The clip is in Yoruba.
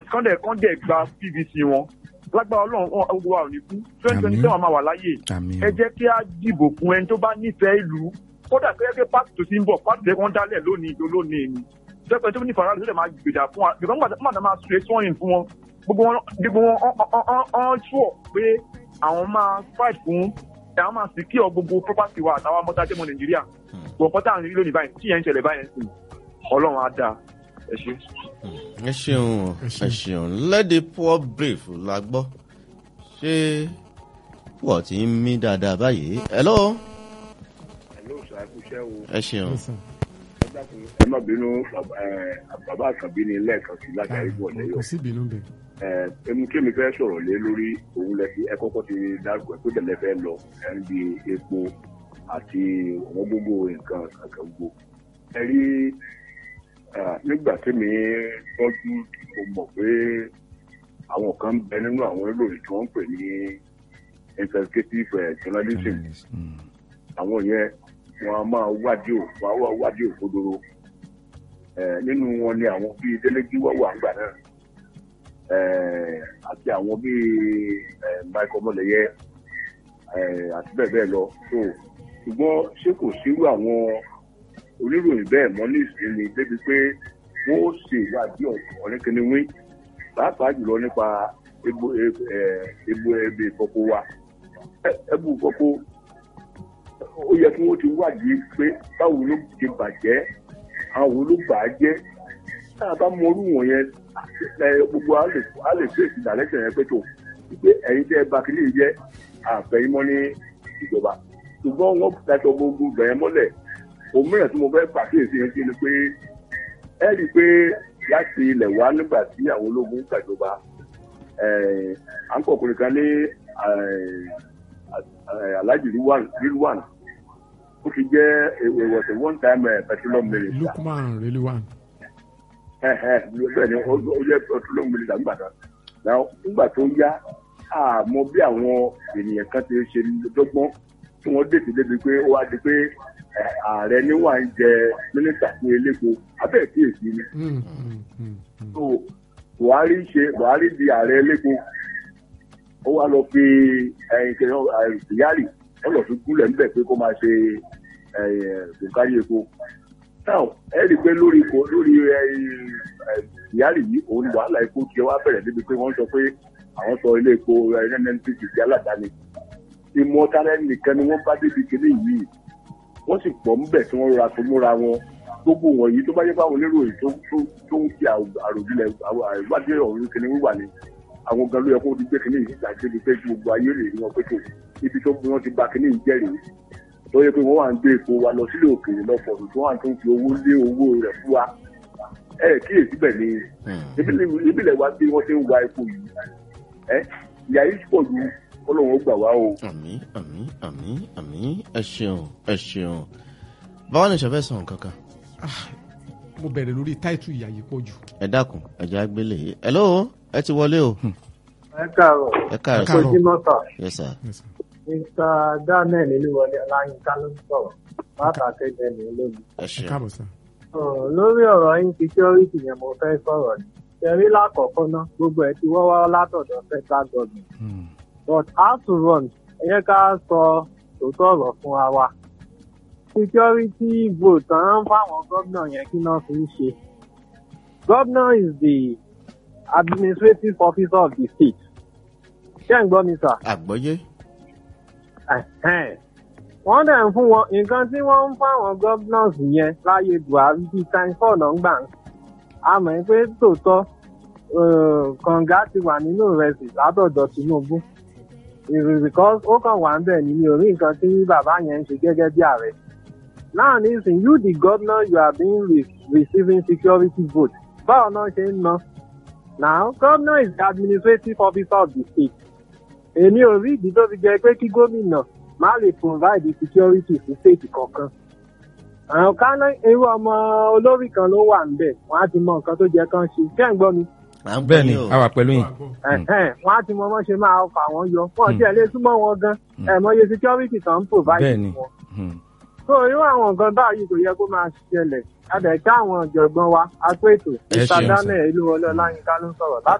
kọ́ndẹ̀ gba PVC wọn lágbára ọlọ́run gbogbo wa ò ní kú 2027 máa wà láyè ẹ jẹ́ kí á dìbò fún ẹni tó bá nífẹ̀ẹ́ ìlú kódà pé ẹgbẹ́ pàtì tó ti ń bọ̀ pàtì tẹ́ wọ́n dálẹ̀ lónìí ni tẹ́pẹ́ tó ní fara ló lè máa gbèjà fún wa gbẹ̀gbọ́n gbàdá máa ṣe sọ́yìn fún wọn gbogbo wọn ṣùọ̀ pé àwọn máa fight fún àwọn máa secure gbogbo property wa àtàwọn amọ́tàjẹ́mọ Nàìjíríà gbọ̀ǹkan tá à ń rí lónìí báyìí tí yẹn ń ṣẹlẹ̀ báyẹn sí ọlọ́run á dáa ẹ ṣe. ẹ ṣeun let the poor brave la gbọ́ ṣé wọ́n ti ń mí dáadáa báyìí. hello ṣàkóṣẹ́ o. ẹ ṣeun. ẹ má bínú bàbá àkànbí ni lẹ́ẹ̀kan sí látàrí bọ̀ lẹ́yọ̀. kò sí bínú bẹ́ẹ̀. kémi fẹ́ sọ̀rọ̀ lé lórí òun lẹ́sí ẹ kọ́kọ́ ti dárúkọ ẹ̀ tó tẹ̀lé fẹ́ lọ ẹ̀ ń bi epo àti ọ̀wọ́n gbogbo nǹkan kankan gbogbo. ẹ rí nígbà tẹ́mi tọ́jú mo mọ̀ pé àwọn kan bẹ nínú àwọn ìròyìn tí wọ́n ń pè ní investigative journalism àwọn yẹn wọn a máa wádìí òkodoro nínú wọn ni àwọn bíi Délégi wọ́wọ́ àgbà náà àti àwọn bíi Michael Ọmọlẹ́yẹ àti bẹ́ẹ̀ bẹ́ẹ̀ lọ so ṣùgbọ́n ṣé kò sírú àwọn oníròyìn bẹ́ẹ̀ mọ́ ní ìsinmi débi pé wọ́n ó ṣe ìwádìí ọ̀rẹ́kẹ́ni wín pàápàá jùlọ nípa egbò ìfọ̀pọ̀ wa ẹbù ìfọ̀pọ̀ ó yẹ kí wọ́n ti wádìí pé báwo ló ti bàjẹ́ àwọn ló bà á jẹ́ tá a bá mọ orú wọn yẹn gbogbo a lè fèsì ìdálẹ́sẹ̀ yẹn pé tó pé ẹ̀yin tẹ́ ẹ bá kí lè jẹ́ àfẹ́yìnmọ́ ní ìjọba ṣùgbọ́n wọ́n dájọ́ gbogbo bẹ̀rẹ̀ mọ́lẹ̀ òmíràn tí mo fẹ́ pàkíyèsí yẹn sí ni pé ẹ rí i pé láti ilẹ̀ wá nígbà tí àwọn ológun gbàjọba à ń kọ̀ọ̀kan nìkan ní Alhaji Rilwan ó fi jẹ́ was a one time petroleum minister. Lukman Rilwan. bẹ́ẹ̀ ni ó jẹ́ petroleum minister nígbà tó yá àmọ́ bí àwọn ènìyàn kan ti ṣe dọ́gbọ́n tí wọ́n dètè débi pé ó wá di pé ààrẹ níwà ń jẹ mínísítà fún elépo abẹ́ ìkíyèsí ni. so Buhari di ààrẹ elépo ó wá lọ fi Kyari wọ́n lọ fi gúnlẹ̀ ńbẹ̀ pé kó máa ṣe kòkárí epo. now ẹ rí i pé lórí Kyari yìí òun ni wàhálà epo tiẹ̀ wá bẹ̀rẹ̀ débi pé wọ́n sọ pé àwọn sọ ilé epo NNPC ti aládàáni ìmọ̀tara nìkan ni wọ́n bá débi kéde yìí wọ́n sì pọ̀ ńbẹ̀ tí wọ́n rọra tó múra wọn gbogbo wọ̀nyí tó bá yẹ fáwọn oníròyìn tó ń fi àròjinlẹ̀ ìwádìí ọ̀run kìíní wíwà ni àwọn gan ló yẹ kó ti gbé kìíní yìí gbàgbé ni pé gbogbo ayé rè ni wọn pé tó ibi tó bí wọ́n ti ba kìíní yìí jẹ́rìí tó yẹ pé wọ́n wà ń gbé epo wa lọ sílé òkèèrè lọ́pọ̀ tó wà tó ń fi owó lé owó rẹ̀ fún wa kíyèsí bẹ̀ ni ìbílẹ̀ wa bí wọ́n ti ń wa epo yìí ìyá yìí pọ̀ ju Ọlọ́run ó gbà wá o. àmín ẹ ṣeun báwo ni ìṣẹ̀fẹ́ sàn kankan. mo bẹ̀rẹ̀ lórí táìtù ìyá yìí pọ̀ jù. ẹ dákun ẹ̀jẹ̀ agbélé hello ẹ ti wọlé o. ẹ káàárọ̀. ẹ káàárọ̀ sọ. ojúmọ́ sà. yes sir. Mr. Daniel Olúwọlé Ọláyínká ló ń sọ̀rọ̀ látàkẹ́jẹ́ ní olómi. ẹ ẹ ṣeun. káàbọ̀ sà. lórí ọ̀rọ̀ insecurity yẹn mo fẹ́ sọ̀rọ̀ ni. ṣẹ̀rí lákọ̀ọ́kọ́ ná gbogbo ẹ̀ ti wọ́wọ́ látọ̀dọ̀ federal government. But how to run ẹ yẹ ká sọ tòótọ́ ọ̀rọ̀ fún wa. Security vote tán fáwọn gómìnà yẹn kí náà fi ń ṣe. Governor is the administrative officer of the state. Ṣé ń gbọ́ mi sà? àgbọ́yé. Wọ́n dẹ̀ ń fún wọn nǹkan tí wọ́n ń fáwọn governors yẹn láyé Buhari bíi times 4 náà ń gbà ń. A mọ̀ pé tòótọ́ kànga ti wà nínú ìrẹsì látọ̀dọ̀ Tinubu. Because ó kàn wà ń bẹ̀ ní mi ò rí nǹkan tí bàbá yẹn ń ṣe gẹ́gẹ́ bí ààrẹ. Now nísìnyí you the governor you are being receiving security vote. Báwo náà ṣe ń ná? Now governor is the administrative officer of the state. Èmi ò rí ìdí tó fi jẹ́ pé kí gómìnà má lè provide security fún state kankan. Àwọn kan irú ọmọ olórí kan ló wà níbẹ̀ wọ́n á ti mọ nǹkan tó jẹ́ kán ṣe. Ṣé ń gbọ́ mi? bẹ́ẹ̀ ni a wà pẹ̀lú yín. Wọ́n á ti mọ wọ́n ṣe máa fà wọ́n yọ. Wọ́n ti ẹ̀ lè súnmọ́ wọn gan. Ẹ̀mọye security kan ń provide fún wọn. So irú àwọn nǹkan báyìí kò yẹ kó máa ṣẹlẹ̀. Adẹ̀ ká àwọn ọ̀jọ̀gbọ́n wa, apẹ̀tò, Mr. Daniel Olúwọlé Ọláyínká ló ń sọ̀rọ̀ láti.